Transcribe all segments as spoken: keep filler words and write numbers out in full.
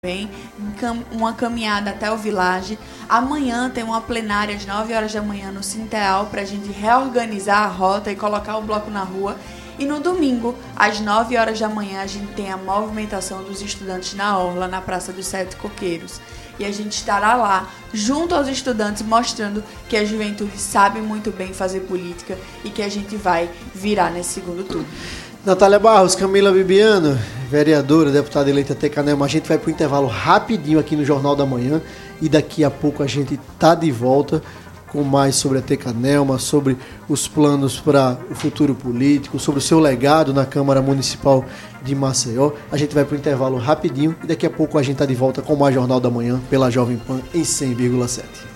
Bem, uma caminhada até o Village. Amanhã tem uma plenária às nove horas da manhã no Sinteal para a gente reorganizar a rota e colocar o bloco na rua. E no domingo, às nove horas da manhã, a gente tem a movimentação dos estudantes na Orla, na Praça dos Sete Coqueiros. E a gente estará lá, junto aos estudantes, mostrando que a juventude sabe muito bem fazer política e que a gente vai virar nesse segundo turno. Natália Barros, Camila Bibiano, vereadora, deputada eleita Tecanelma, a gente vai para o intervalo rapidinho aqui no Jornal da Manhã e daqui a pouco a gente tá de volta com mais sobre a Tecanelma, sobre os planos para o futuro político, sobre o seu legado na Câmara Municipal de Maceió. A gente vai para o intervalo rapidinho e daqui a pouco a gente tá de volta com mais Jornal da Manhã pela Jovem Pan em cem vírgula sete.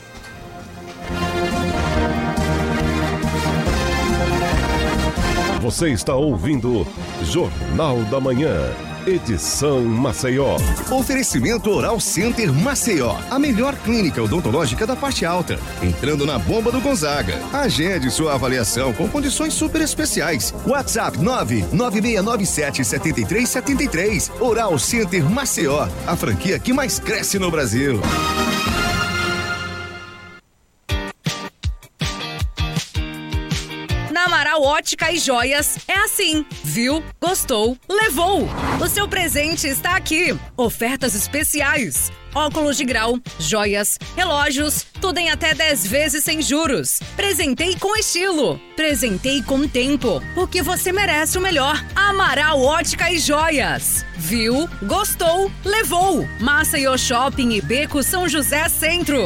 Você está ouvindo Jornal da Manhã, edição Maceió. Oferecimento Oral Center Maceió, a melhor clínica odontológica da parte alta. Entrando na bomba do Gonzaga. Agende sua avaliação com condições super especiais. WhatsApp nove nove seis nove sete sete três sete três. Oral Center Maceió, a franquia que mais cresce no Brasil. Amaral Ótica e Joias é assim. Viu? Gostou? Levou! O seu presente está aqui. Ofertas especiais. Óculos de grau, joias, relógios, tudo em até dez vezes sem juros. Presentei com estilo. Presentei com tempo. Porque você merece o melhor. Amaral Ótica e Joias. Viu? Gostou? Levou! Maceió Shopping e Beco São José Centro.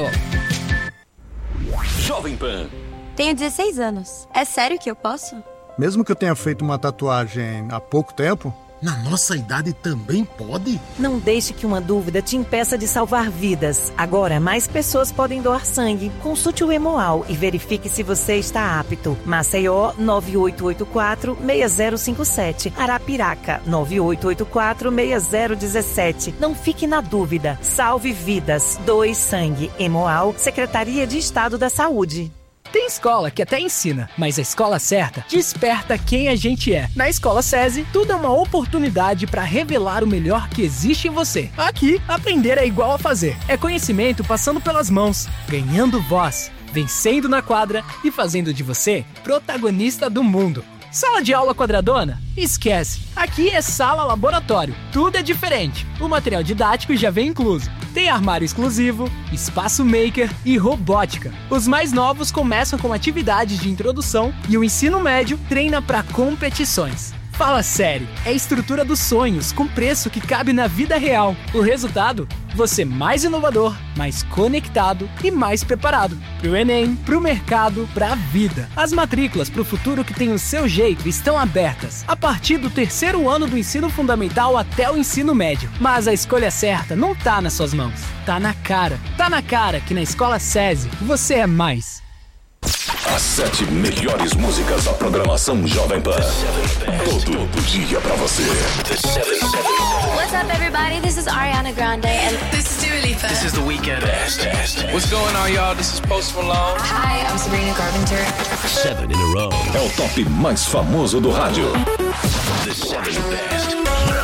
Jovem Pan. Tenho dezesseis anos. É sério que eu posso? Mesmo que eu tenha feito uma tatuagem há pouco tempo? Na nossa idade também pode? Não deixe que uma dúvida te impeça de salvar vidas. Agora, mais pessoas podem doar sangue. Consulte o Hemoal e verifique se você está apto. Maceió, nove oito oito quatro, seis zero cinco sete. Arapiraca, nove oito oito quatro, seis zero um sete. Não fique na dúvida. Salve vidas. Doe sangue. Hemoal, Secretaria de Estado da Saúde. Tem escola que até ensina, mas a escola certa desperta quem a gente é. Na Escola SESI, tudo é uma oportunidade para revelar o melhor que existe em você. Aqui, aprender é igual a fazer. É conhecimento passando pelas mãos, ganhando voz, vencendo na quadra e fazendo de você protagonista do mundo. Sala de aula quadradona? Esquece. Aqui é sala laboratório. Tudo é diferente. O material didático já vem incluso. Tem armário exclusivo, espaço maker e robótica. Os mais novos começam com atividades de introdução e o ensino médio treina para competições. Fala sério, é a estrutura dos sonhos com preço que cabe na vida real. O resultado? Você mais inovador, mais conectado e mais preparado. Pro Enem, pro mercado, pra vida. As matrículas pro futuro que tem o seu jeito estão abertas. A partir do terceiro ano do ensino fundamental até o ensino médio. Mas a escolha certa não tá nas suas mãos. Tá na cara. Tá na cara que na Escola SESI você é mais. As sete melhores músicas da programação Jovem Pan. Todo dia pra você. What's up, everybody? This is Ariana Grande and this is Dua Lipa. This is The Weeknd. Best, best. What's going on, y'all? This is Post Malone. Hi, I'm Sabrina Carpenter. Seven in a row. É o top mais famoso do rádio. The Seven Best.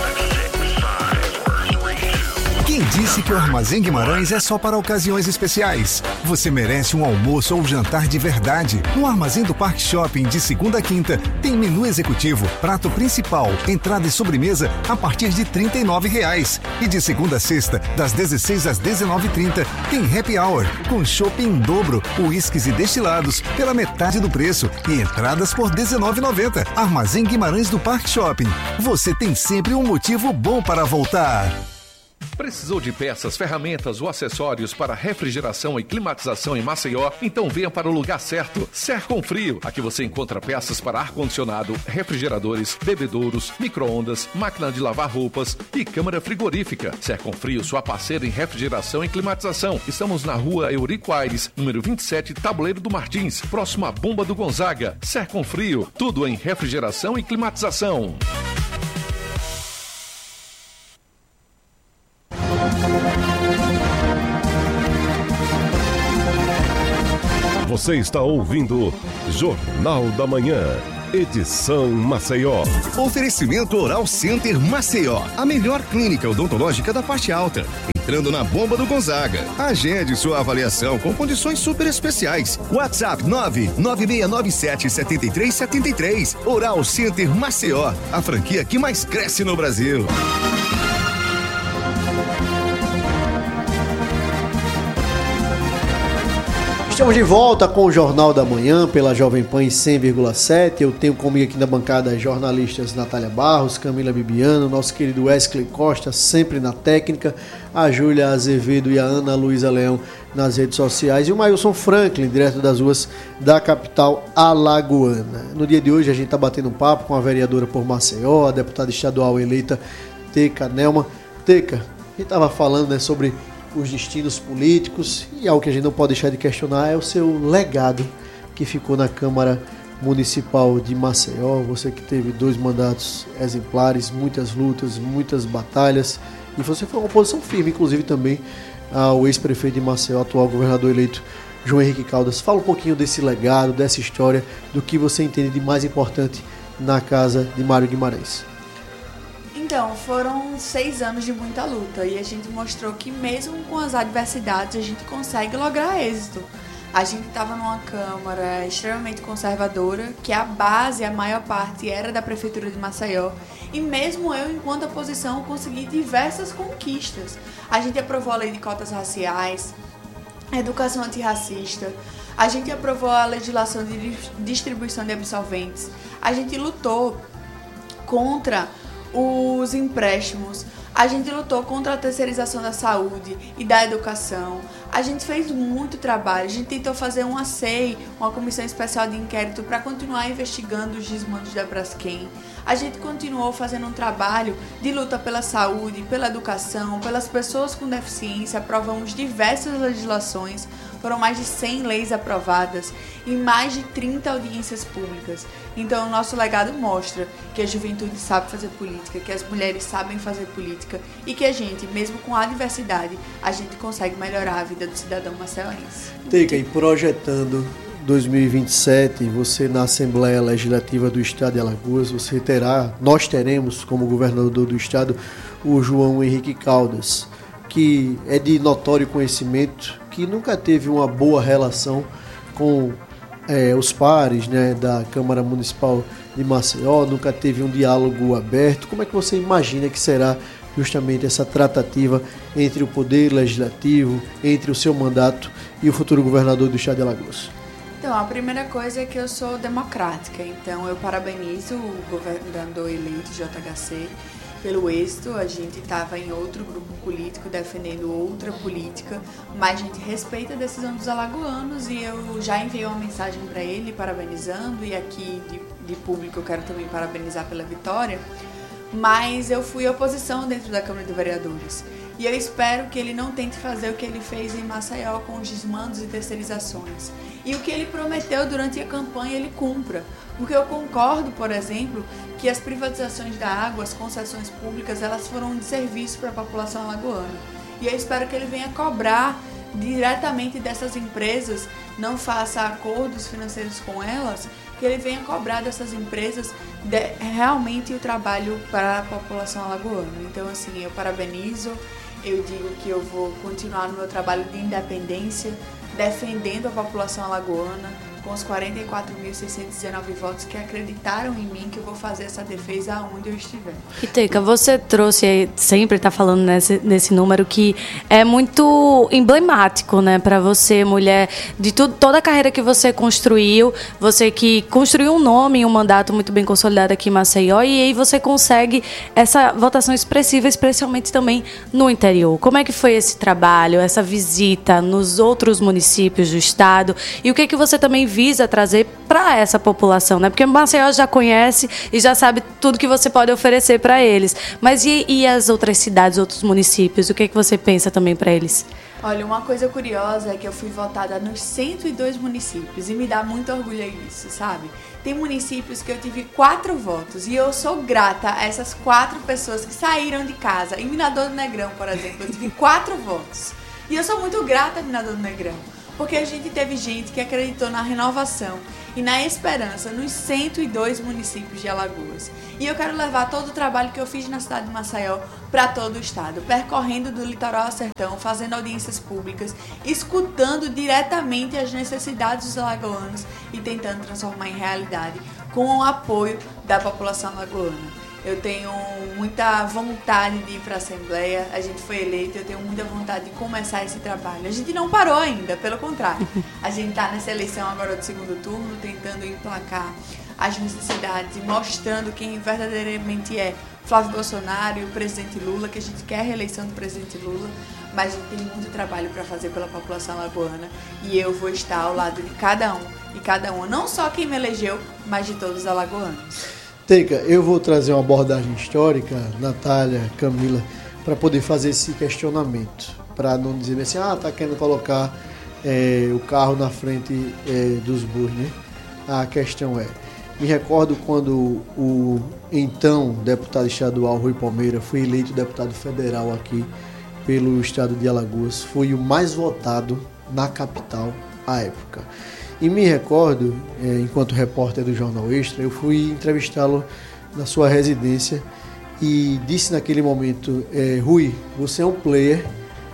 Quem disse que o Armazém Guimarães é só para ocasiões especiais? Você merece um almoço ou jantar de verdade. No Armazém do Parque Shopping, de segunda a quinta, tem menu executivo, prato principal, entrada e sobremesa a partir de trinta e nove reais. E de segunda a sexta, das dezesseis às dezenove e trinta, tem happy hour, com chopp em dobro, uísques e destilados pela metade do preço e entradas por dezenove reais e noventa centavos. Armazém Guimarães do Parque Shopping. Você tem sempre um motivo bom para voltar. Precisou de peças, ferramentas ou acessórios para refrigeração e climatização em Maceió? Então venha para o lugar certo, Serconfrio. Aqui você encontra peças para ar-condicionado, refrigeradores, bebedouros, micro-ondas, máquina de lavar roupas e câmara frigorífica. Serconfrio, sua parceira em refrigeração e climatização. Estamos na rua Eurico Aires, número vinte e sete, Tabuleiro do Martins, próximo à Bomba do Gonzaga. Serconfrio, tudo em refrigeração e climatização. Você está ouvindo Jornal da Manhã, Edição Maceió. Oferecimento Oral Center Maceió, a melhor clínica odontológica da parte alta. Entrando na bomba do Gonzaga. Agende sua avaliação com condições super especiais. WhatsApp nove nove seis nove sete sete três sete três. Oral Center Maceió, a franquia que mais cresce no Brasil. Estamos de volta com o Jornal da Manhã pela Jovem Pan em cem vírgula sete. Eu tenho comigo aqui na bancada as jornalistas Natália Barros, Camila Bibiano, nosso querido Wesley Costa, sempre na técnica, a Júlia Azevedo e a Ana Luísa Leão nas redes sociais, e o Mailson Franklin, direto das ruas da capital alagoana. No dia de hoje a gente está batendo um papo com a vereadora por Maceió, a deputada estadual eleita Teca Nelma. Teca, a gente estava falando, né, sobre os destinos políticos, e algo que a gente não pode deixar de questionar é o seu legado que ficou na Câmara Municipal de Maceió. Você que teve dois mandatos exemplares, muitas lutas, muitas batalhas, e você foi uma oposição firme, inclusive também ao ex-prefeito de Maceió, atual governador eleito João Henrique Caldas. Fala um pouquinho desse legado, dessa história, do que você entende de mais importante na casa de Mário Guimarães. Então, foram seis anos de muita luta e a gente mostrou que mesmo com as adversidades a gente consegue lograr êxito. A gente estava numa Câmara extremamente conservadora, que a base, a maior parte, era da Prefeitura de Maceió. E mesmo eu, enquanto oposição, consegui diversas conquistas. A gente aprovou a lei de cotas raciais, a educação antirracista, a gente aprovou a legislação de distribuição de absolventes, a gente lutou contra os empréstimos, a gente lutou contra a terceirização da saúde e da educação. A gente fez muito trabalho, a gente tentou fazer uma C E I, uma comissão especial de inquérito, para continuar investigando os desmandos da Braskem. A gente continuou fazendo um trabalho de luta pela saúde, pela educação, pelas pessoas com deficiência. Aprovamos diversas legislações, foram mais de cem leis aprovadas e mais de trinta audiências públicas. Então o nosso legado mostra que a juventude sabe fazer política, que as mulheres sabem fazer política e que a gente, mesmo com a adversidade, a gente consegue melhorar a vida do cidadão maceioense. Teca, e projetando dois mil e vinte e sete, você na Assembleia Legislativa do Estado de Alagoas, você terá, nós teremos como governador do Estado o João Henrique Caldas, que é de notório conhecimento, que nunca teve uma boa relação com é, os pares, né, da Câmara Municipal de Maceió, nunca teve um diálogo aberto. Como é que você imagina que será justamente essa tratativa entre o Poder Legislativo, entre o seu mandato e o futuro governador do Estado de Alagoas? Então, a primeira coisa é que eu sou democrática, então eu parabenizo o governador eleito J H C pelo êxito. A gente estava em outro grupo político defendendo outra política, mas a gente respeita a decisão dos alagoanos e eu já enviei uma mensagem para ele parabenizando, e aqui de, de público eu quero também parabenizar pela vitória, mas eu fui oposição dentro da Câmara de Vereadores. E eu espero que ele não tente fazer o que ele fez em Maceió com os desmandos e terceirizações. E o que ele prometeu durante a campanha, ele cumpra. Porque eu concordo, por exemplo, que as privatizações da água, as concessões públicas, elas foram um desserviço para a população alagoana. E eu espero que ele venha cobrar diretamente dessas empresas, não faça acordos financeiros com elas, que ele venha cobrar dessas empresas de, realmente o trabalho para a população alagoana. Então, assim, eu parabenizo, eu digo que eu vou continuar no meu trabalho de independência, defendendo a população alagoana, com os quarenta e quatro mil seiscentos e dezenove votos que acreditaram em mim, que eu vou fazer essa defesa aonde eu estiver. E Teca, você trouxe, sempre está falando nesse, nesse número que é muito emblemático, né, para você, mulher, de tudo, toda a carreira que você construiu, você que construiu um nome e um mandato muito bem consolidado aqui em Maceió, e aí você consegue essa votação expressiva, especialmente também no interior. Como é que foi esse trabalho, essa visita nos outros municípios do estado, e o que é que você também visa trazer para essa população, né? Porque Maceió já conhece e já sabe tudo que você pode oferecer para eles. Mas e, e as outras cidades, outros municípios? O que é que você pensa também para eles? Olha, uma coisa curiosa é que eu fui votada nos cento e dois municípios e me dá muito orgulho isso, sabe? Tem municípios que eu tive quatro votos e eu sou grata a essas quatro pessoas que saíram de casa. Em Minador do Negrão, por exemplo, eu tive quatro votos. E eu sou muito grata a Minador do Negrão. porque a gente teve gente que acreditou na renovação e na esperança nos cento e dois municípios de Alagoas. E eu quero levar todo o trabalho que eu fiz na cidade de Maceió para todo o estado, percorrendo do litoral ao sertão, fazendo audiências públicas, escutando diretamente as necessidades dos alagoanos e tentando transformar em realidade com o apoio da população alagoana. Eu tenho muita vontade de ir para a Assembleia, a gente foi eleito, eu tenho muita vontade de começar esse trabalho. A gente não parou ainda, pelo contrário. A gente está nessa eleição agora do segundo turno, tentando emplacar as necessidades e mostrando quem verdadeiramente é Flávio Bolsonaro e o presidente Lula, que a gente quer a reeleição do presidente Lula, mas a gente tem muito trabalho para fazer pela população alagoana e eu vou estar ao lado de cada um e cada uma, não só quem me elegeu, mas de todos os alagoanos. Teca, eu vou trazer uma abordagem histórica, Natália, Camila, para poder fazer esse questionamento, para não dizer assim, ah, tá querendo colocar é, o carro na frente é, dos bois, né? A questão é, me recordo quando o então deputado estadual Rui Palmeira foi eleito deputado federal aqui pelo estado de Alagoas, foi o mais votado na capital à época. E me recordo, é, enquanto repórter do Jornal Extra, eu fui entrevistá-lo na sua residência e disse naquele momento, é, Rui, você é um player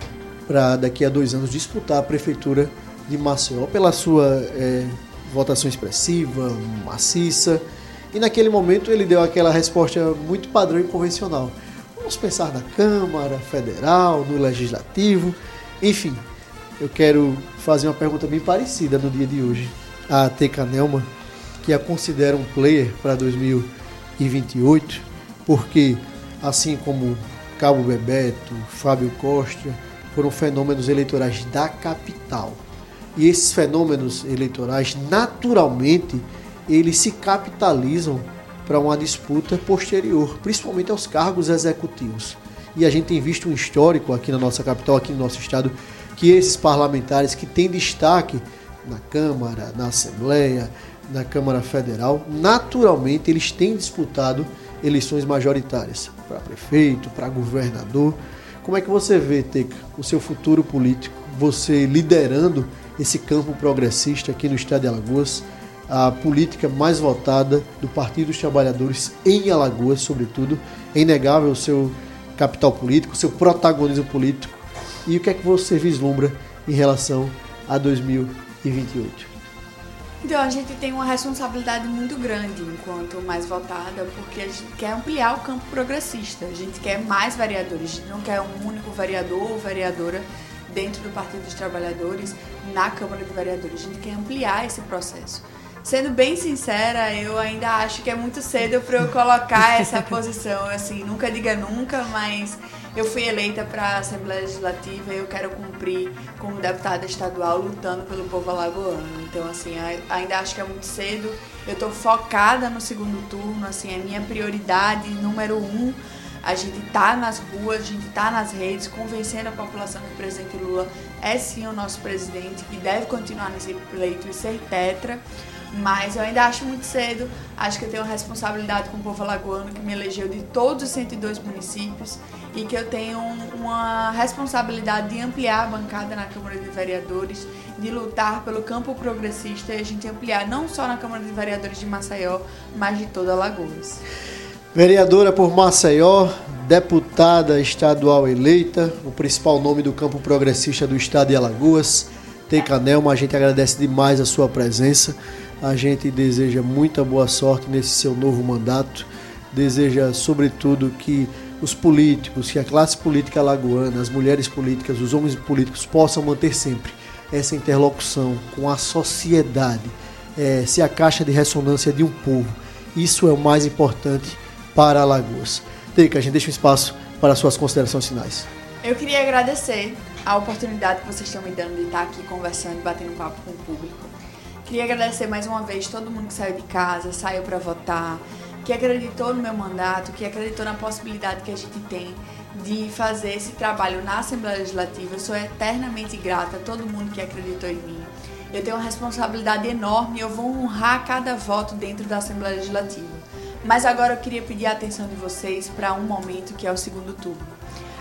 para daqui a dois anos disputar a prefeitura de Maceió pela sua é, votação expressiva, maciça. E naquele momento ele deu aquela resposta muito padrão e convencional. Vamos pensar na Câmara Federal, no Legislativo, enfim. Eu quero fazer uma pergunta bem parecida no dia de hoje a Teca Nelma, que a considera um player para dois mil e vinte e oito, porque assim como Cabo Bebeto, Fábio Costa, foram fenômenos eleitorais da capital. E esses fenômenos eleitorais, naturalmente, eles se capitalizam para uma disputa posterior, principalmente aos cargos executivos. E a gente tem visto um histórico aqui na nossa capital, aqui no nosso estado, que esses parlamentares que têm destaque na Câmara, na Assembleia, na Câmara Federal, naturalmente eles têm disputado eleições majoritárias para prefeito, para governador. Como é que você vê, Teca, o seu futuro político, você liderando esse campo progressista aqui no estado de Alagoas, a política mais votada do Partido dos Trabalhadores em Alagoas, sobretudo? É inegável o seu capital político, o seu protagonismo político. E o que é que você vislumbra em relação a dois mil e vinte e oito? Então, a gente tem uma responsabilidade muito grande enquanto mais votada, porque a gente quer ampliar o campo progressista, a gente quer mais vereadores, a gente não quer um único vereador ou vereadora dentro do Partido dos Trabalhadores na Câmara de Vereadores, a gente quer ampliar esse processo. Sendo bem sincera, eu ainda acho que é muito cedo para eu colocar essa posição, assim, nunca diga nunca, mas eu fui eleita para a Assembleia Legislativa e eu quero cumprir como deputada estadual lutando pelo povo alagoano. Então, assim, ainda acho que é muito cedo. Eu estou focada no segundo turno, assim, é minha prioridade número um. A gente tá nas ruas, a gente tá nas redes, convencendo a população que o presidente Lula é sim o nosso presidente, que deve continuar nesse pleito e ser tetra. Mas eu ainda acho muito cedo, acho que eu tenho uma responsabilidade com o povo alagoano que me elegeu de todos os cento e dois municípios e que eu tenho uma responsabilidade de ampliar a bancada na Câmara de Vereadores, de lutar pelo campo progressista e a gente ampliar não só na Câmara de Vereadores de Maceió, mas de toda Alagoas. Vereadora por Maceió, deputada estadual eleita, o principal nome do campo progressista do estado de Alagoas, Teca Nelma, a gente agradece demais a sua presença. A gente deseja muita boa sorte nesse seu novo mandato, deseja sobretudo que os políticos, que a classe política alagoana, as mulheres políticas, os homens políticos possam manter sempre essa interlocução com a sociedade, é, ser a caixa de ressonância de um povo. Isso é o mais importante para Alagoas. Teca, a gente deixa um espaço para as suas considerações finais. Eu queria agradecer a oportunidade que vocês estão me dando de estar aqui conversando, batendo papo com o público. Queria agradecer mais uma vez todo mundo que saiu de casa, saiu para votar, que acreditou no meu mandato, que acreditou na possibilidade que a gente tem de fazer esse trabalho na Assembleia Legislativa. Eu sou eternamente grata a todo mundo que acreditou em mim. Eu tenho uma responsabilidade enorme e eu vou honrar cada voto dentro da Assembleia Legislativa. Mas agora eu queria pedir a atenção de vocês para um momento que é o segundo turno.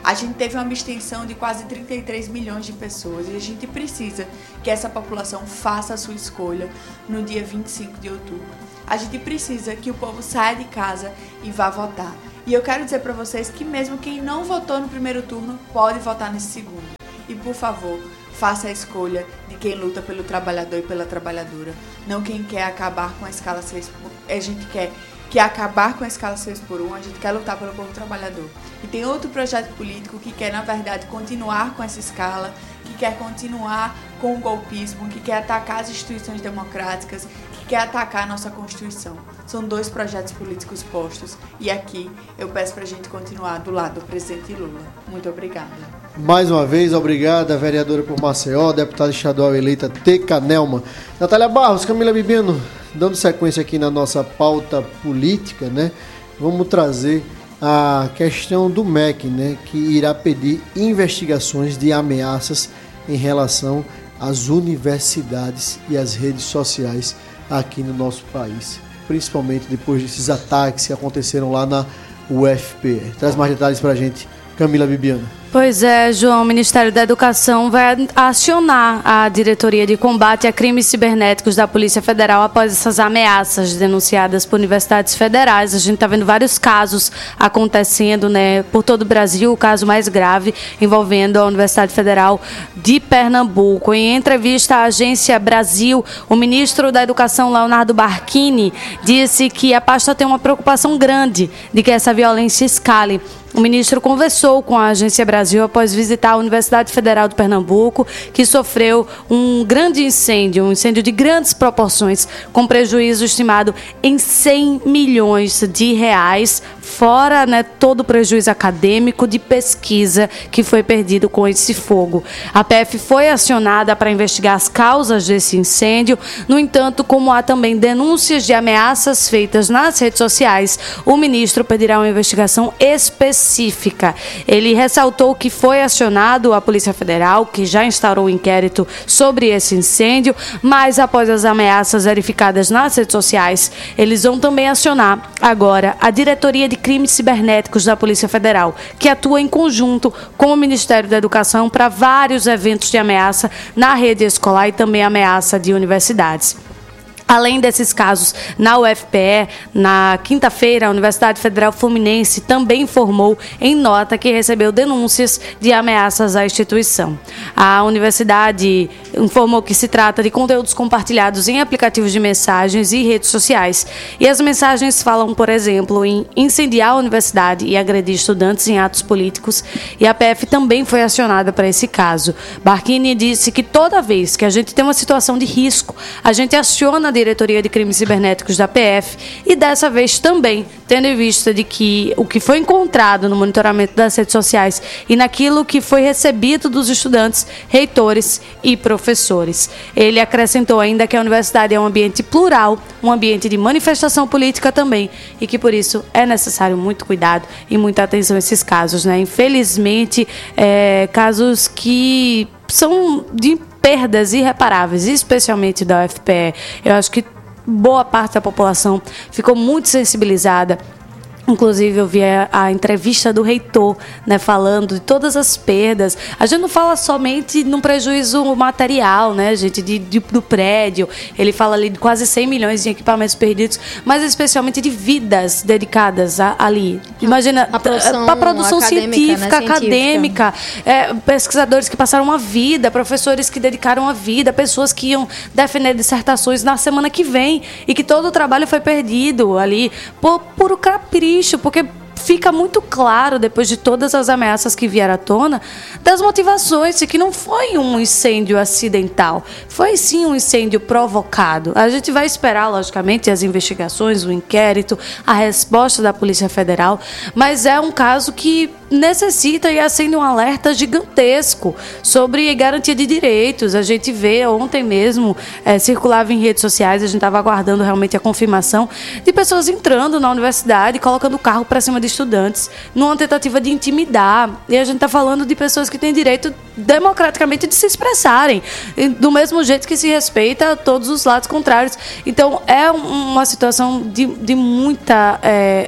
A gente teve uma abstenção de quase trinta e três milhões de pessoas e a gente precisa que essa população faça a sua escolha no dia vinte e cinco de outubro. A gente precisa que o povo saia de casa e vá votar. E eu quero dizer para vocês que mesmo quem não votou no primeiro turno pode votar nesse segundo. E por favor, faça a escolha de quem luta pelo trabalhador e pela trabalhadora, não quem quer acabar com a escala seis por um. A gente quer que acabar com a escala seis por um, a gente quer lutar pelo povo trabalhador. E tem outro projeto político que quer, na verdade, continuar com essa escala, que quer continuar com o golpismo, que quer atacar as instituições democráticas, que quer atacar a nossa Constituição. São dois projetos políticos postos. E aqui eu peço para a gente continuar do lado do presidente Lula. Muito obrigada. Mais uma vez, obrigada, vereadora por Maceió, deputada estadual eleita Teca Nelma. Natália Barros, Camila Bibiano, dando sequência aqui na nossa pauta política, né? Vamos trazer a questão do M E C, né? Que irá pedir investigações de ameaças em relação às universidades e às redes sociais aqui no nosso país, principalmente depois desses ataques que aconteceram lá na U F P R. Traz mais detalhes pra gente, Camila Bibiano. Pois é, João, o Ministério da Educação vai acionar a Diretoria de Combate a Crimes Cibernéticos da Polícia Federal após essas ameaças denunciadas por universidades federais. A gente está vendo vários casos acontecendo, né, por todo o Brasil, o caso mais grave envolvendo a Universidade Federal de Pernambuco. Em entrevista à Agência Brasil, o ministro da Educação, Leonardo Barquini, disse que a pasta tem uma preocupação grande de que essa violência escale. O ministro conversou com a Agência Brasil após visitar a Universidade Federal de Pernambuco, que sofreu um grande incêndio, um incêndio de grandes proporções, com prejuízo estimado em cem milhões de reais, fora, né, todo o prejuízo acadêmico de pesquisa que foi perdido com esse fogo. A P F foi acionada para investigar as causas desse incêndio. No entanto, como há também denúncias de ameaças feitas nas redes sociais, o ministro pedirá uma investigação específica. Específica. Ele ressaltou que foi acionado a Polícia Federal, que já instaurou um inquérito sobre esse incêndio, mas após as ameaças verificadas nas redes sociais, eles vão também acionar agora a Diretoria de Crimes Cibernéticos da Polícia Federal, que atua em conjunto com o Ministério da Educação para vários eventos de ameaça na rede escolar e também ameaça de universidades. Além desses casos, na U F P E, na quinta-feira, a Universidade Federal Fluminense também informou em nota que recebeu denúncias de ameaças à instituição. A universidade informou que se trata de conteúdos compartilhados em aplicativos de mensagens e redes sociais. E as mensagens falam, por exemplo, em incendiar a universidade e agredir estudantes em atos políticos. E a P F também foi acionada para esse caso. Barquini disse que toda vez que a gente tem uma situação de risco, a gente aciona a Diretoria de Crimes Cibernéticos da P F e dessa vez também, tendo em vista de que o que foi encontrado no monitoramento das redes sociais e naquilo que foi recebido dos estudantes, reitores e professores. Ele acrescentou ainda que a universidade é um ambiente plural, um ambiente de manifestação política também e que por isso é necessário muito cuidado e muita atenção a esses casos, né? Infelizmente, é, casos que são de perdas irreparáveis, especialmente da U F P E. Eu acho que boa parte da população ficou muito sensibilizada. Inclusive, eu vi a, a entrevista do reitor, né, falando de todas as perdas. A gente não fala somente num prejuízo material, né, gente, de, de, do prédio. Ele fala ali de quase cem milhões de equipamentos perdidos, mas especialmente de vidas dedicadas a, ali. Imagina, para a produção, produção acadêmica, científica, né, acadêmica, é, pesquisadores que passaram uma vida, professores que dedicaram a vida, pessoas que iam defender dissertações na semana que vem e que todo o trabalho foi perdido ali por puro capricho. Porque fica muito claro, depois de todas as ameaças que vieram à tona, das motivações de que não foi um incêndio acidental, foi sim um incêndio provocado. A gente vai esperar, logicamente, as investigações, o inquérito, a resposta da Polícia Federal, mas é um caso que necessita e acende um alerta gigantesco sobre garantia de direitos. A gente vê, ontem mesmo, é, circulava em redes sociais, a gente estava aguardando realmente a confirmação de pessoas entrando na universidade, colocando o carro para cima de estudantes, numa tentativa de intimidar. E a gente está falando de pessoas que têm direito democraticamente de se expressarem, do mesmo jeito que se respeita todos os lados contrários. Então, é uma situação de, de muita... É,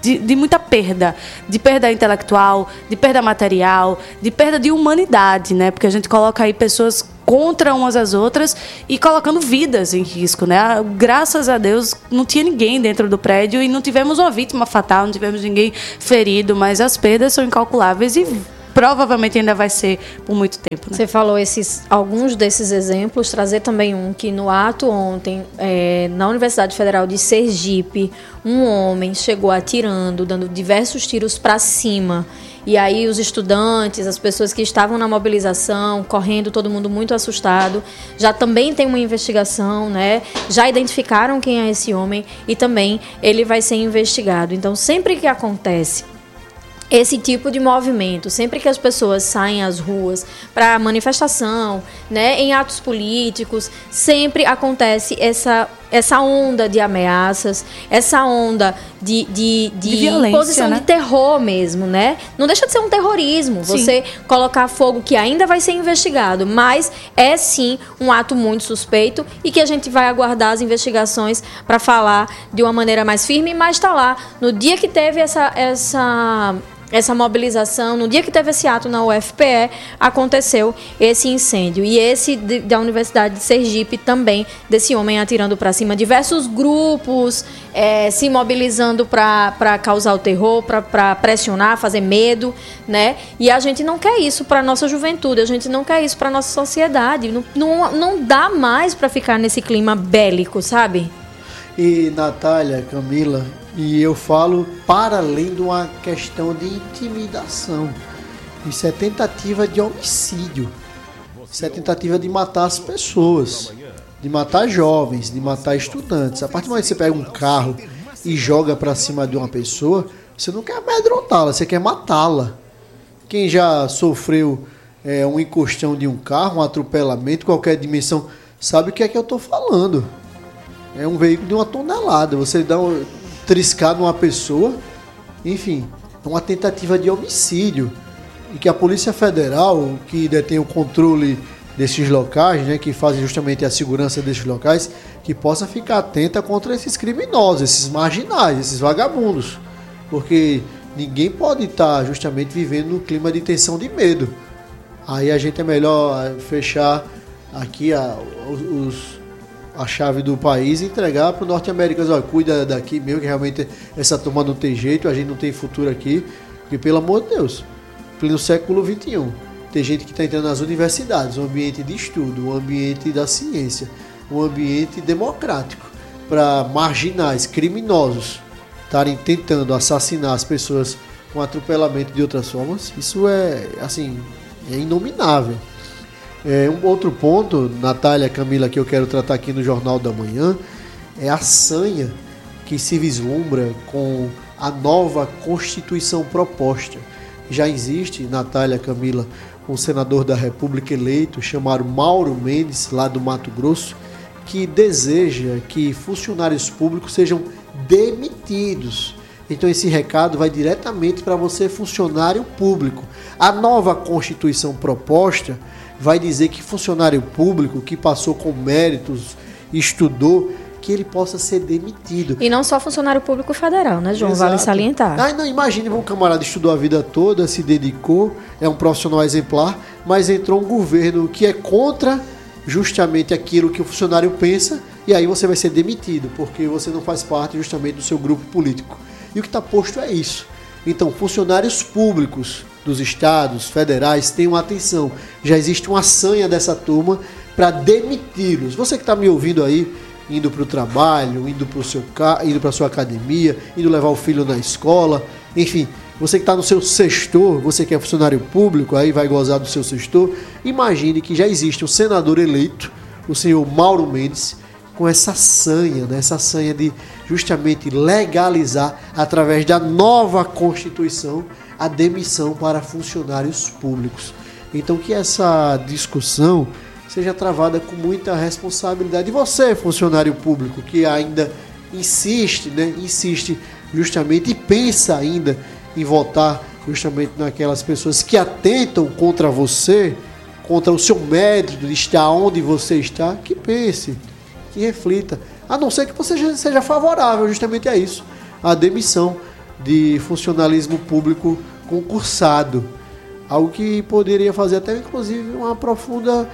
de, de muita perda, de perda intelectual, de perda material, de perda de humanidade, né? Porque a gente coloca aí pessoas contra umas às outras e colocando vidas em risco, né? Graças a Deus não tinha ninguém dentro do prédio e não tivemos uma vítima fatal, não tivemos ninguém ferido, mas as perdas são incalculáveis e provavelmente ainda vai ser por muito tempo, né? Você falou esses, alguns desses exemplos, trazer também um que no ato ontem, é, na Universidade Federal de Sergipe, um homem chegou atirando, dando diversos tiros para cima. E aí os estudantes, as pessoas que estavam na mobilização, correndo, todo mundo muito assustado. Já também tem uma investigação, né? Já identificaram quem é esse homem e também ele vai ser investigado. Então, sempre que acontece esse tipo de movimento, sempre que as pessoas saem às ruas para manifestação, né, em atos políticos, sempre acontece essa, essa onda de ameaças, essa onda de, de, de, de violência, imposição, né? De terror mesmo, né? Não deixa de ser um terrorismo, sim, você colocar fogo, que ainda vai ser investigado, mas é sim um ato muito suspeito e que a gente vai aguardar as investigações para falar de uma maneira mais firme, mas está lá, no dia que teve essa... essa essa mobilização, no dia que teve esse ato na U F P E, aconteceu esse incêndio. E esse de, da Universidade de Sergipe também, desse homem atirando para cima, diversos grupos é, se mobilizando para causar o terror, para pressionar, fazer medo, né? E a gente não quer isso para a nossa juventude, a gente não quer isso para a nossa sociedade. Não, não, não dá mais para ficar nesse clima bélico, sabe? E Natália, Camila, e eu falo para além de uma questão de intimidação. Isso é tentativa de homicídio. Isso é tentativa de matar as pessoas, de matar jovens, de matar estudantes. A partir do momento que você pega um carro e joga para cima de uma pessoa, você não quer amedrontá-la, você quer matá-la. Quem já sofreu é, um encostão de um carro, um atropelamento, qualquer dimensão, sabe o que é que eu estou falando. É um veículo de uma tonelada. Você dá um triscar numa pessoa, enfim, é uma tentativa de homicídio. E que a Polícia Federal, que detém o controle desses locais, né, que fazem justamente a segurança desses locais, que possa ficar atenta contra esses criminosos, esses marginais, esses vagabundos. Porque ninguém pode estar justamente vivendo num clima de tensão, de medo. Aí a gente é melhor fechar aqui a, os... a chave do país e entregar para o norte-americano. Olha, cuida daqui mesmo, que realmente essa turma não tem jeito, a gente não tem futuro aqui. Porque, pelo amor de Deus, no século vinte e um, tem gente que está entrando nas universidades, um ambiente de estudo, um ambiente da ciência, um ambiente democrático, para marginais, criminosos, estarem tentando assassinar as pessoas com atropelamento de outras formas. Isso é, assim, é inominável. É, um outro ponto, Natália, Camila, que eu quero tratar aqui no Jornal da Manhã, é a sanha que se vislumbra com a nova Constituição proposta. Já existe, Natália, Camila, um senador da República eleito chamado Mauro Mendes, lá do Mato Grosso, que deseja que funcionários públicos sejam demitidos. Então esse recado vai diretamente para você, funcionário público. A nova Constituição proposta vai dizer que funcionário público que passou com méritos, estudou, que ele possa ser demitido. E não só funcionário público federal, né, João? Exato. Vale salientar. Ah, não, imagine, um camarada estudou a vida toda, se dedicou, é um profissional exemplar, mas entrou um governo que é contra justamente aquilo que o funcionário pensa, e aí você vai ser demitido, porque você não faz parte justamente do seu grupo político. E o que está posto é isso. Então, funcionários públicos dos estados, federais, tenham atenção. Já existe uma sanha dessa turma para demiti-los. Você que está me ouvindo aí, indo para o trabalho, indo para o seu ca... indo para a sua academia, indo levar o filho na escola, enfim, você que está no seu sextor, você que é funcionário público, aí vai gozar do seu sextor, imagine que já existe um senador eleito, o senhor Mauro Mendes, com essa sanha, né? Essa sanha de justamente legalizar, através da nova Constituição, a demissão para funcionários públicos. Então que essa discussão seja travada com muita responsabilidade. E você, funcionário público, que ainda insiste, né? Insiste justamente e pensa ainda em votar justamente naquelas pessoas que atentam contra você, contra o seu mérito de estar onde você está, que pense, que reflita, a não ser que você seja favorável justamente a isso, a demissão de funcionalismo público concursado. Algo que poderia fazer até, inclusive, uma profunda,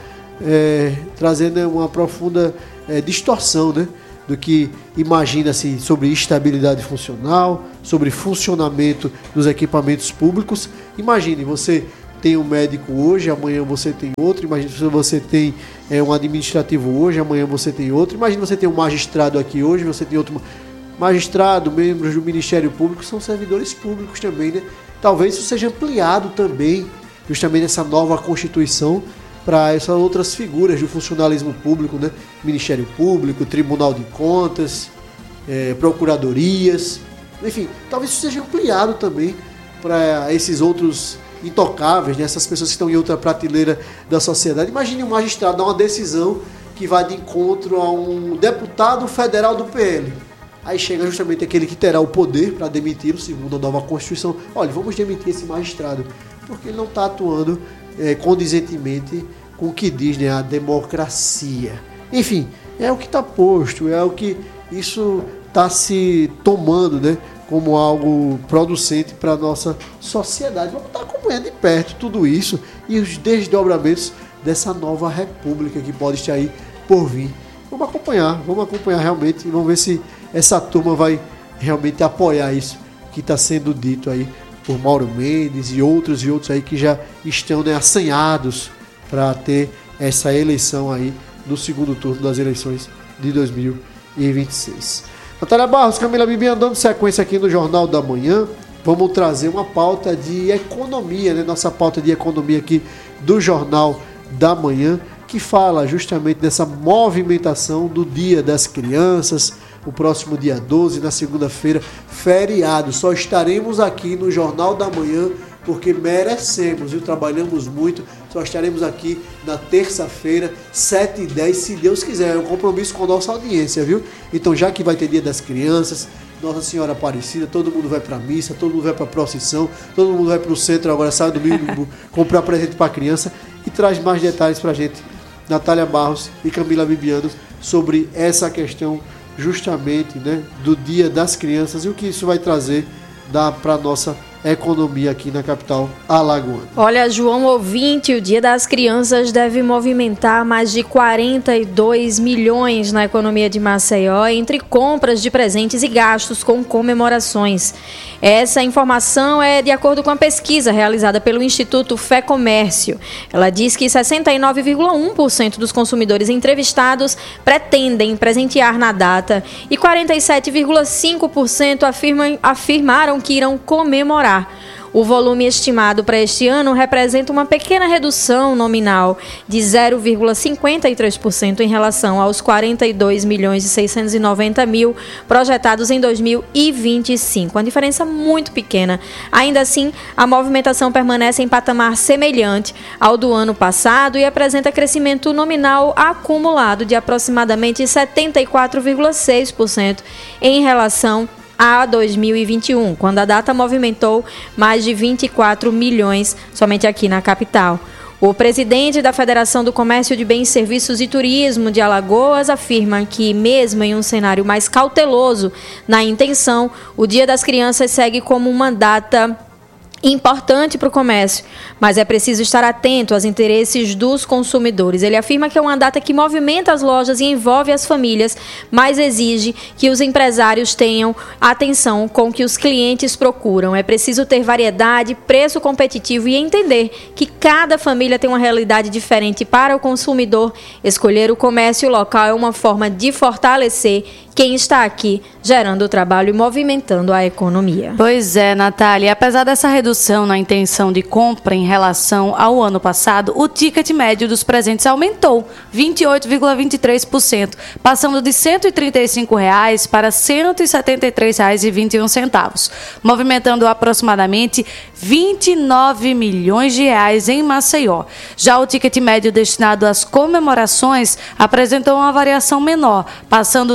é, trazendo uma profunda é, distorção, né, do que imagina-se sobre estabilidade funcional, sobre funcionamento dos equipamentos públicos. Imagine, você tem um médico hoje, amanhã você tem outro. Imagine se você tem é, um administrativo hoje, amanhã você tem outro. Imagine você tem um magistrado aqui hoje, você tem outro magistrado, membros do Ministério Público, são servidores públicos também, né? Talvez isso seja ampliado também, justamente nessa nova Constituição, para essas outras figuras do funcionalismo público, né? Ministério Público, Tribunal de Contas, é, procuradorias, enfim, talvez isso seja ampliado também para esses outros intocáveis, né? Essas pessoas que estão em outra prateleira da sociedade. Imagine um magistrado dar uma decisão que vai de encontro a um deputado federal do P L. Aí chega justamente aquele que terá o poder para demiti-lo, segundo a nova Constituição. Olha, vamos demitir esse magistrado, porque ele não está atuando é, condizentemente com o que diz, né, a democracia. Enfim, é o que está posto, é o que isso está se tomando, né, como algo producente para a nossa sociedade. Vamos estar acompanhando de perto tudo isso e os desdobramentos dessa nova república que pode estar aí por vir. Vamos acompanhar, vamos acompanhar realmente e vamos ver se essa turma vai realmente apoiar isso que está sendo dito aí por Mauro Mendes e outros e outros aí que já estão, né, assanhados para ter essa eleição aí do segundo turno das eleições de dois mil e vinte e seis. Natália Barros, Camila Bibiano, dando sequência aqui no Jornal da Manhã, vamos trazer uma pauta de economia, né? Nossa pauta de economia aqui do Jornal da Manhã, que fala justamente dessa movimentação do Dia das Crianças, o próximo dia doze, na segunda-feira, feriado. Só estaremos aqui no Jornal da Manhã porque merecemos, viu? Trabalhamos muito. Só estaremos aqui na terça-feira, sete e dez, se Deus quiser. É um compromisso com a nossa audiência, viu? Então, já que vai ter Dia das Crianças, Nossa Senhora Aparecida, todo mundo vai para a missa, todo mundo vai para a procissão, todo mundo vai para o centro agora, sai domingo, comprar presente para a criança, e traz mais detalhes para a gente, Natália Barros e Camila Bibiano, sobre essa questão justamente, né, do Dia das Crianças e o que isso vai trazer para a nossa economia aqui na capital alagoana. Olha, João ouvinte, o Dia das Crianças deve movimentar mais de quarenta e dois milhões na economia de Maceió, entre compras de presentes e gastos com comemorações. Essa informação é de acordo com a pesquisa realizada pelo Instituto Fé Comércio. Ela diz que sessenta e nove vírgula um por cento dos consumidores entrevistados pretendem presentear na data e quarenta e sete vírgula cinco por cento afirmam, afirmaram que irão comemorar. O volume estimado para este ano representa uma pequena redução nominal de zero vírgula cinquenta e três por cento em relação aos quarenta e dois milhões e seiscentos e noventa mil projetados em dois mil e vinte e cinco. Uma diferença muito pequena. Ainda assim, a movimentação permanece em patamar semelhante ao do ano passado e apresenta crescimento nominal acumulado de aproximadamente setenta e quatro vírgula seis por cento em relação a dois mil e vinte e um, quando a data movimentou mais de vinte e quatro milhões somente aqui na capital. O presidente da Federação do Comércio de Bens, Serviços e Turismo de Alagoas afirma que, mesmo em um cenário mais cauteloso na intenção, o Dia das Crianças segue como uma data importante para o comércio, mas é preciso estar atento aos interesses dos consumidores. Ele afirma que é uma data que movimenta as lojas e envolve as famílias, mas exige que os empresários tenham atenção com o que os clientes procuram. É preciso ter variedade, preço competitivo e entender que cada família tem uma realidade diferente. Para o consumidor, escolher o comércio local é uma forma de fortalecer quem está aqui gerando trabalho e movimentando a economia. Pois é, Natália. Apesar dessa redução na intenção de compra em relação ao ano passado, o ticket médio dos presentes aumentou vinte e oito vírgula vinte e três por cento, passando de cento e trinta e cinco reais para cento e setenta e três reais e vinte e um centavos, movimentando aproximadamente vinte e nove milhões de reais em Maceió. Já o ticket médio destinado às comemorações apresentou uma variação menor, passando de cento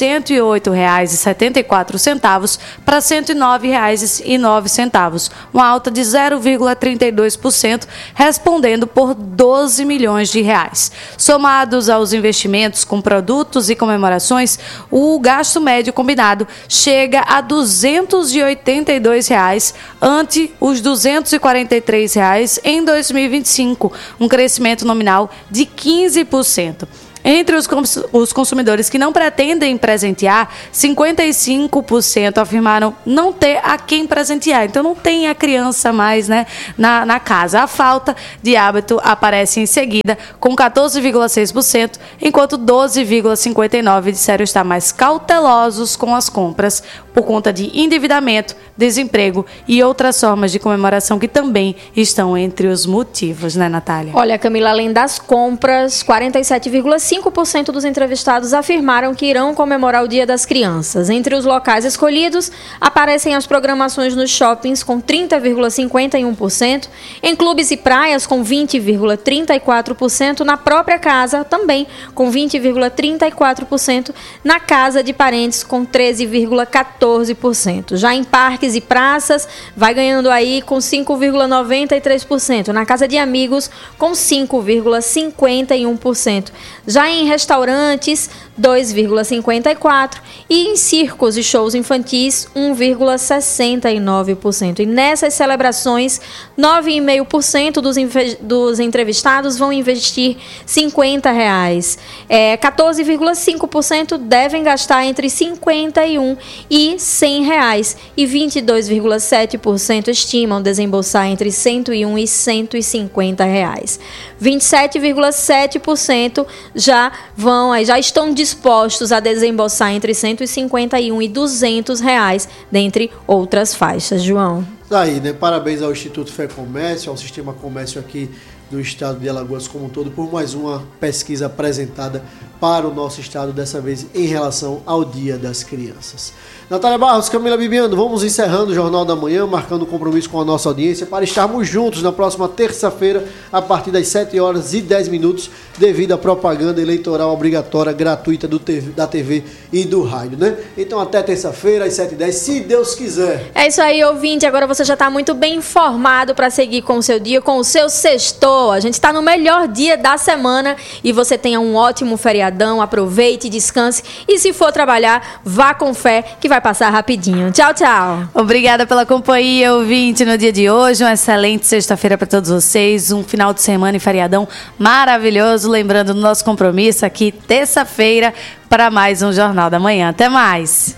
cento e oito reais e setenta e quatro centavos para cento e nove reais e nove centavos, uma alta de zero vírgula trinta e dois por cento, respondendo por doze milhões de reais. Somados aos investimentos com produtos e comemorações, o gasto médio combinado chega a duzentos e oitenta e dois reais ante os duzentos e quarenta e três reais em dois mil e vinte e cinco, um crescimento nominal de quinze por cento. Entre os, cons- os consumidores que não pretendem presentear, cinquenta e cinco por cento afirmaram não ter a quem presentear. Então não tem a criança mais, né, na, na casa. A falta de hábito aparece em seguida com quatorze vírgula seis por cento, enquanto doze vírgula cinquenta e nove por cento disseram estar mais cautelosos com as compras por conta de endividamento, desemprego e outras formas de comemoração que também estão entre os motivos, né, Natália? Olha, Camila, além das compras, quarenta e sete vírgula cinco por cento dos entrevistados afirmaram que irão comemorar o Dia das Crianças. Entre os locais escolhidos, aparecem as programações nos shoppings com trinta vírgula cinquenta e um por cento, em clubes e praias com vinte vírgula trinta e quatro por cento, na própria casa também com vinte vírgula trinta e quatro por cento, na casa de parentes com treze vírgula quatorze por cento. Já em parques e praças, vai ganhando aí com cinco vírgula noventa e três por cento, na casa de amigos com cinco vírgula cinquenta e um por cento. Já em restaurantes, dois vírgula cinquenta e quatro por cento e em circos e shows infantis, um vírgula sessenta e nove por cento. E nessas celebrações, nove vírgula cinco por cento dos, dos entrevistados vão investir cinquenta reais. É, quatorze vírgula cinco por cento devem gastar entre cinquenta e um e cem reais. E vinte e dois vírgula sete por cento estimam desembolsar entre cento e um e cento e cinquenta reais. vinte e sete vírgula sete por cento já vão, já estão dispostos a desembolsar entre cento e cinquenta e um e duzentos reais, dentre outras faixas. João. Aí, né? Parabéns ao Instituto Fé Comércio, ao Sistema Comércio aqui do estado de Alagoas como um todo, por mais uma pesquisa apresentada para o nosso estado, dessa vez em relação ao Dia das Crianças. Natália Barros, Camila Bibiano, vamos encerrando o Jornal da Manhã, marcando um compromisso com a nossa audiência para estarmos juntos na próxima terça-feira, a partir das sete horas e dez minutos, devido à propaganda eleitoral obrigatória, gratuita do T V, da T V e do rádio, né? Então até terça-feira, às sete e dez, se Deus quiser. É isso aí, ouvinte, agora você já está muito bem informado para seguir com o seu dia, com o seu sextou. A gente está no melhor dia da semana e você tenha um ótimo feriadão, aproveite, descanse e se for trabalhar, vá com fé que vai passar rapidinho. Tchau, tchau. Obrigada pela companhia, ouvinte, no dia de hoje. Uma excelente sexta-feira para todos vocês. Um final de semana e feriadão maravilhoso. Lembrando do nosso compromisso aqui, terça-feira, para mais um Jornal da Manhã. Até mais.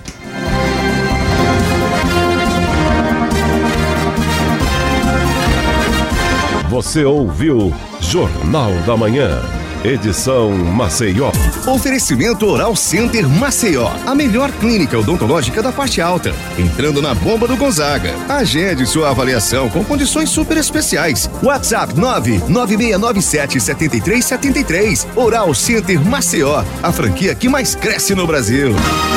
Você ouviu Jornal da Manhã. Edição Maceió. Oferecimento Oral Center Maceió. A melhor clínica odontológica da parte alta. Entrando na bomba do Gonzaga. Agende sua avaliação com condições super especiais. WhatsApp nove nove seis nove sete sete três sete três. Oral Center Maceió. A franquia que mais cresce no Brasil.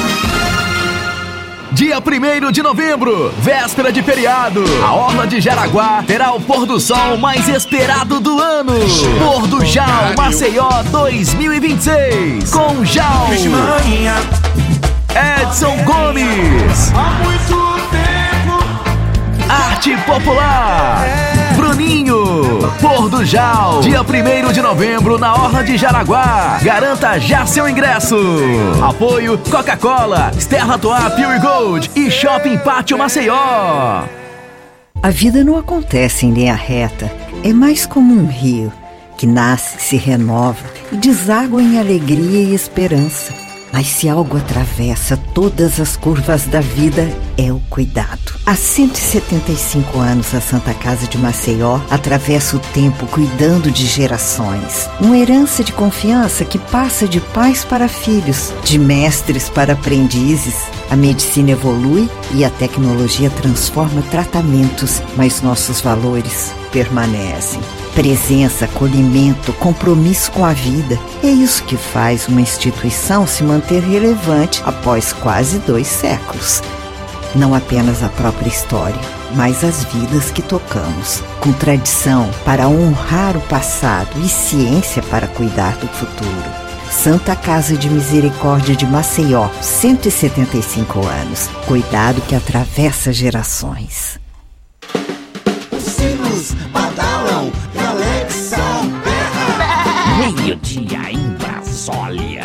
Dia primeiro de novembro, véspera de feriado, a Orla de Jaraguá terá o pôr do sol mais esperado do ano. Pôr do Jal Maceió dois mil e vinte e seis, com Jal, Edson Gomes, Arte Popular, Bruninho. Pôr do Jal, dia primeiro de novembro na Orla de Jaraguá. Garanta já seu ingresso. Apoio Coca-Cola, Stella Toa Pure Gold e Shopping Pátio Maceió. A vida não acontece em linha reta. É mais como um rio que nasce, se renova e deságua em alegria e esperança. Mas se algo atravessa todas as curvas da vida, é o cuidado. Há cento e setenta e cinco anos, a Santa Casa de Maceió atravessa o tempo cuidando de gerações. Uma herança de confiança que passa de pais para filhos, de mestres para aprendizes. A medicina evolui e a tecnologia transforma tratamentos, mas nossos valores permanecem. Presença, acolhimento, compromisso com a vida. É isso que faz uma instituição se manter relevante após quase dois séculos. Não apenas a própria história, mas as vidas que tocamos. Com tradição para honrar o passado e ciência para cuidar do futuro. Santa Casa de Misericórdia de Maceió, cento e setenta e cinco anos. Cuidado que atravessa gerações. Os sinos badalam e Alexa berra. Meio-dia em Brasólia.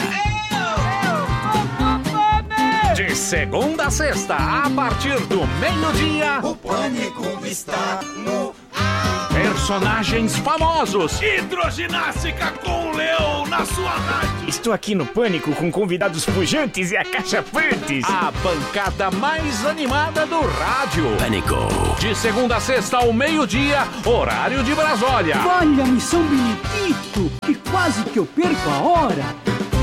De segunda a sexta, a partir do meio-dia, o Pânico está no ar. Personagens famosos. Hidroginástica com o Leão na sua rádio. Estou aqui no Pânico com convidados pujantes e acachapantes. A bancada mais animada do rádio. Pânico. De segunda a sexta ao meio-dia, horário de Brasólia. Valha-me São Benedito, que quase que eu perco a hora.